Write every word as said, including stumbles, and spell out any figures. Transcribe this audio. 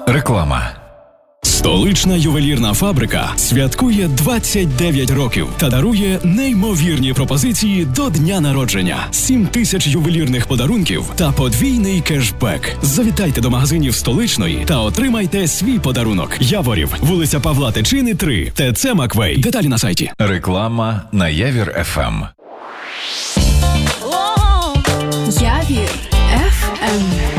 Реклама. Столична ювелірна фабрика святкує двадцять дев'ять років та дарує неймовірні пропозиції до дня народження. сім тисяч ювелірних подарунків та подвійний кешбек. Завітайте до магазинів Столичної та отримайте свій подарунок. Яворів, вулиця Павла Тичини, три, ТЦ Маквей. Деталі на сайті. Реклама на Явір еф ем. Явір еф ем.